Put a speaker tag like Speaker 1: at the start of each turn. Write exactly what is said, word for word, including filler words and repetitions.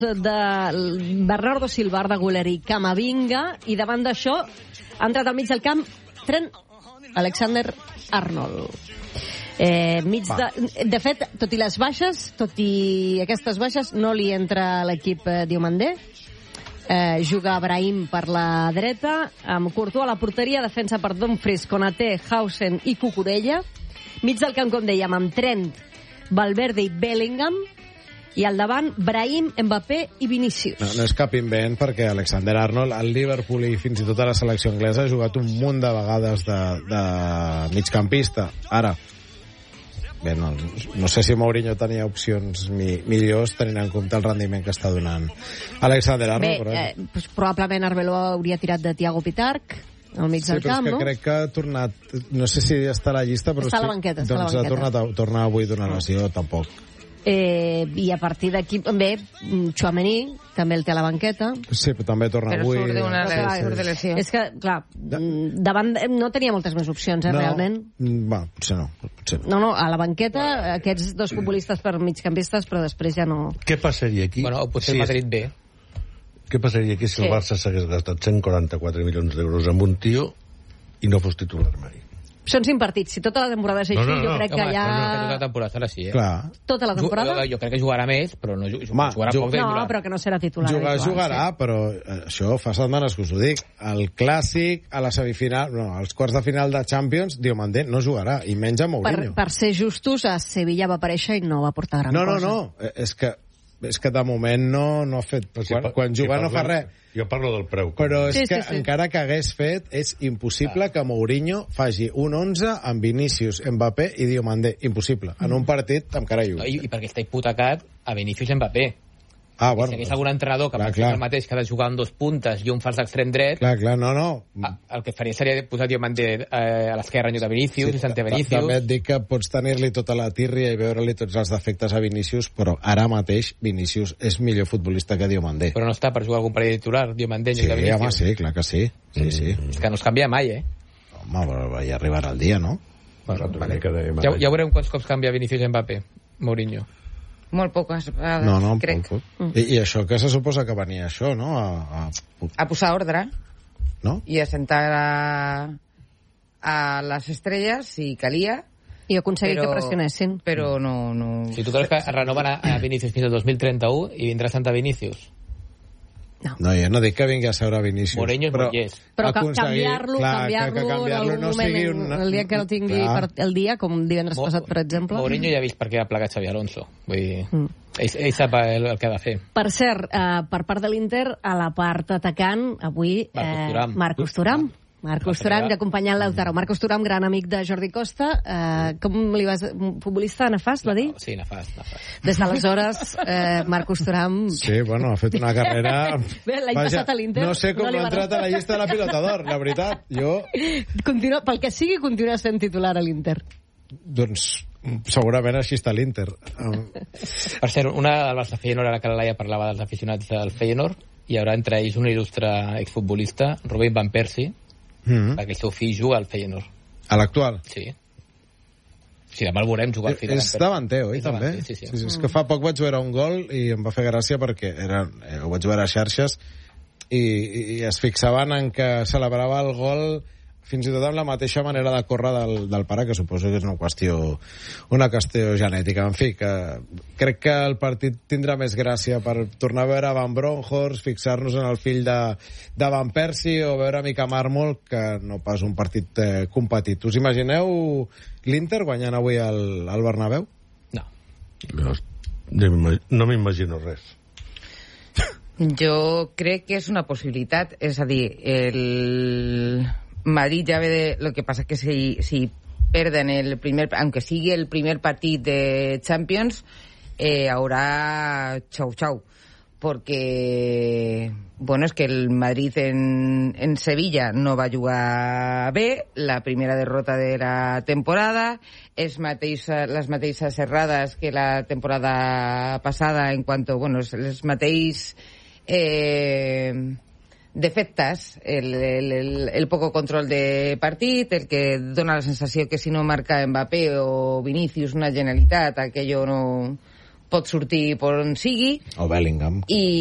Speaker 1: de Bernardo Silva, Arda Güler i Camavinga, i davant d'això ha entrat al mig del camp Trent Alexander-Arnold. Eh, mig de, de fet, tot i les baixes, tot i aquestes baixes, no li entra l'equip eh, Diomandé. Eh, juga Brahim per la dreta, amb Courtois a la porteria, defensa per Dumfries, Konaté, Hausen i Cucurella. Mig del camp, com dèiem, amb Trent, Valverde i Bellingham. I al davant, Brahim, Mbappé i Vinícius.
Speaker 2: No, no és cap invent, perquè Alexander-Arnold, al Liverpool i fins i tot a la selecció anglesa, ha jugat un munt de vegades de, de migcampista. Ara, bé, no, no sé si Mourinho tenia opcions mi, millors tenint en compte el rendiment que està donant Alexander-Arnold.
Speaker 1: Bé,
Speaker 2: però...
Speaker 1: eh, doncs probablement Arbeloa hauria tirat de Thiago Pitarch al mig
Speaker 2: sí,
Speaker 1: del camp,
Speaker 2: no? Sí, però és que
Speaker 1: no?
Speaker 2: crec que ha tornat... No sé si està a la llista, però...
Speaker 1: Està a la
Speaker 2: sí,
Speaker 1: banqueta, està a la
Speaker 2: doncs
Speaker 1: banqueta.
Speaker 2: ha tornat a tornar avui d'una lesió, tampoc.
Speaker 1: Eh, I a partir d'aquí, bé, Tchouaméni també el té a la banqueta.
Speaker 2: Sí, però també torna
Speaker 3: però
Speaker 2: avui.
Speaker 3: Però surt d'una
Speaker 2: sí,
Speaker 3: surt de lesió.
Speaker 1: És que, clar, davant no tenia moltes més opcions, eh,
Speaker 2: no,
Speaker 1: realment.
Speaker 2: Va, potser no, potser no.
Speaker 1: No, no, a la banqueta, aquests dos futbolistes per migcampistes, però després ja no...
Speaker 4: Què passaria aquí?
Speaker 5: Bueno, potser
Speaker 4: si
Speaker 5: el Madrid B.
Speaker 4: Què passaria aquí si
Speaker 1: Sí.
Speaker 4: el Barça s'hagués gastat cent quaranta-quatre milions d'euros amb un tio i no fos titular mai?
Speaker 1: Són cinc partits. Si tota la temporada és així,
Speaker 4: No, no, no.
Speaker 1: jo crec que
Speaker 5: Home,
Speaker 1: ja...
Speaker 5: no, no, tota la temporada serà així, eh?
Speaker 2: Clar.
Speaker 1: Tota la temporada?
Speaker 5: Jo, jo crec que jugarà més, però no jugarà,
Speaker 2: Home,
Speaker 5: jugarà
Speaker 2: ju-
Speaker 5: poc de
Speaker 1: No,
Speaker 5: titular.
Speaker 1: però que no serà titular.
Speaker 2: Jugar,
Speaker 1: habitual,
Speaker 2: jugarà,
Speaker 1: sí.
Speaker 2: però eh, això fa setmanes que us ho dic. El clàssic, a la semifinal, no, als quarts de final de Champions, Diomandé no jugarà, i menys a
Speaker 1: Per,
Speaker 2: Mourinho.
Speaker 1: per ser justos, a Sevilla va aparèixer i no va portar gran
Speaker 2: No, no,
Speaker 1: cosa.
Speaker 2: no, eh, és que, és que de moment no, no ha fet...
Speaker 4: Però si
Speaker 2: Quan,
Speaker 4: pa-
Speaker 2: quan
Speaker 4: si
Speaker 2: jugar no fa
Speaker 4: parlo-
Speaker 2: res.
Speaker 4: Jo parlo del preu.
Speaker 2: Però és
Speaker 1: Sí,
Speaker 2: que
Speaker 1: sí, sí.
Speaker 2: encara que hagués fet, és impossible que Mourinho faci un onze amb Vinícius, Mbappé i Diomandé. Impossible. En un partit amb cara i
Speaker 5: No,
Speaker 2: ulls.
Speaker 5: I, I perquè està hipotecat a Vinícius i Mbappé.
Speaker 2: Ah,
Speaker 5: Si
Speaker 2: bueno.
Speaker 5: hi hagués algun entrenador que
Speaker 2: Clar,
Speaker 5: pensés
Speaker 2: clar.
Speaker 5: el mateix que ha de jugar amb dos puntes i un fals d'extrem dret,
Speaker 2: Clar, clar, no, no.
Speaker 5: a- el que faria seria posar Diomandé eh, a l'esquerra en lloc de Vinícius, i Santé
Speaker 2: ta-
Speaker 5: Vinícius.
Speaker 2: També et dic que pots tenir-li tota la tírria i veure-li tots els defectes a Vinícius, però ara mateix Vinícius és millor futbolista que Diomandé.
Speaker 5: Però no està per jugar algun parell de titular, Diomandé en
Speaker 2: Sí,
Speaker 5: lloc de Vinícius.
Speaker 2: home, sí, clar que sí. Sí, sí.
Speaker 5: És que no es canvia mai, eh?
Speaker 2: Home, però ja arribarà el dia, no?
Speaker 4: Bueno, vale. de...
Speaker 5: Ja, ja veurem quants cops canvia Vinícius i Mbappé, Mourinho.
Speaker 3: Molt poques vegades,
Speaker 2: No, no,
Speaker 3: crec.
Speaker 2: poc, poc. I, I això que se suposa que venia això, no? A, a,
Speaker 3: A posar ordre
Speaker 2: no?
Speaker 3: i a sentar a, a les estrelles, si calia,
Speaker 1: I aconseguir
Speaker 3: Però-
Speaker 1: que pressionessin.
Speaker 3: però no... no...
Speaker 5: Si tu creus que renoven a, a Vinícius fins al dos mil trenta-u i vindrà Santa Vinícius.
Speaker 2: No, jo no dic que vingui a seure a Vinícius.
Speaker 5: Mourinho és burguès.
Speaker 1: Però ca
Speaker 2: aconseguir-
Speaker 1: canviar-lo,
Speaker 2: clar,
Speaker 1: canviar-lo,
Speaker 2: que, que canviar-lo
Speaker 1: en
Speaker 2: no
Speaker 1: algun moment,
Speaker 2: sigui
Speaker 1: en-
Speaker 2: una...
Speaker 1: el dia que no tingui
Speaker 2: Clar.
Speaker 1: per, el dia, com divendres
Speaker 5: Mo-
Speaker 1: passat, per exemple.
Speaker 5: Mourinho ja ha vist per què ha plegat Xavi Alonso. Vull dir,
Speaker 1: Mm.
Speaker 5: ell, ell sap el, el que ha de fer.
Speaker 1: Per cert, eh, per part de l'Inter, a la part atacant, avui...
Speaker 5: Marcos
Speaker 1: eh,
Speaker 5: Thuram.
Speaker 1: Marcos Thuram. Marcos Thuram, que acompanyant l'Autaro. Marcos Thuram, gran amic de Jordi Costa. Eh, com li vas... Un futbolista nefast, va dir?
Speaker 5: Sí, nefast, nefast.
Speaker 1: Des d'aleshores, eh, Marcos Thuram...
Speaker 2: Sí, bueno, ha fet una carrera...
Speaker 1: Bé, l'any passat a l'Inter
Speaker 2: No sé com
Speaker 1: no li
Speaker 2: no ha
Speaker 1: va
Speaker 2: entrat a la llista de la pilota d'or, la veritat. Jo,
Speaker 1: Continua, pel que sigui, continua sent titular a l'Inter.
Speaker 2: doncs, segurament així està l'Inter. Um,
Speaker 5: Per cert, una del Barça Feyenoord, ara que la Laia parlava dels aficionats del Feyenoord, hi haurà entre ells un il·lustre exfutbolista, Robin Van Persie,
Speaker 2: mm,
Speaker 5: perquè el seu fill juga al Feyenoord.
Speaker 2: a l'actual.
Speaker 5: Sí. Sí, demà el veurem jugar al fill de Van
Speaker 2: És
Speaker 5: Persie.
Speaker 2: davanter, oi,
Speaker 5: És
Speaker 2: també?
Speaker 5: davanter, sí, sí.
Speaker 2: sí, sí. És que fa poc vaig veure un gol i em va fer gràcia perquè era, eh, ho vaig veure a xarxes i, i es fixaven en que celebrava el gol fins i tot amb la mateixa manera de córrer del, del pare, que suposo que és una qüestió una qüestió genètica. En fi, que crec que el partit tindrà més gràcia per tornar a veure Van Bronckhorst, fixar-nos en el fill de, de Van Persie o veure Mica Marmol, que no pas un partit eh, competit. Us imagineu l'Inter guanyant avui al, al Bernabéu?
Speaker 5: No.
Speaker 4: No, no m'imagino res.
Speaker 3: Jo crec que és una possibilitat, és a dir, el Madrid ja ve de... Lo que passa que si, si perden el primer... Aunque sigui el primer partit de Champions, eh, haurà xau xau. Porque, bueno, es que el Madrid en, en Sevilla no va jugar bé, la primera derrota de la temporada, és mateixa, les mateixes errades que la temporada passada en cuanto, bueno, els mateix eh, defectes, el, el, el, el poco control de partit, el que dona la sensació que si no marca Mbappé o Vinícius una genialitat, aquello no... pot sortir per on sigui.
Speaker 2: O Bellingham.
Speaker 3: I